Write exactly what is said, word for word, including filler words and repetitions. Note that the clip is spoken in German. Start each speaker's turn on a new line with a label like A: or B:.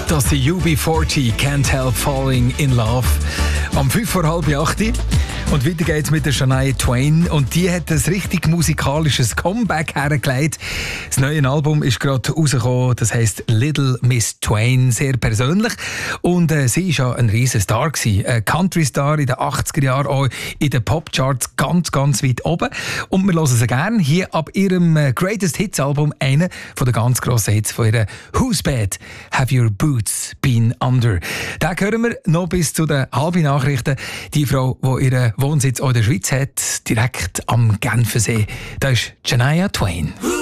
A: Das sind U B vierzig, Can't Help Falling in Love. Am fünf vor halb acht. Und weiter geht's mit der Shania Twain. Und die hat ein richtig musikalisches Comeback hergelegt. Das neue Album ist gerade rausgekommen. Das heisst Little Miss Twain. Sehr persönlich. Und äh, sie war ja ein riesen Star gewesen. Ein Country-Star in den achtziger Jahren, auch in den Popcharts ganz, ganz weit oben. Und wir hören sie gerne hier ab ihrem äh, Greatest Hits Album. Einer von den ganz grossen Hits von ihrer Whose Bed Have Your Boots Been Under? Den hören wir noch bis zu den halben Nachrichten. Die Frau, die ihre Wohnsitz auch in der Schweiz hat, direkt am Genfersee. Das ist Shania Twain.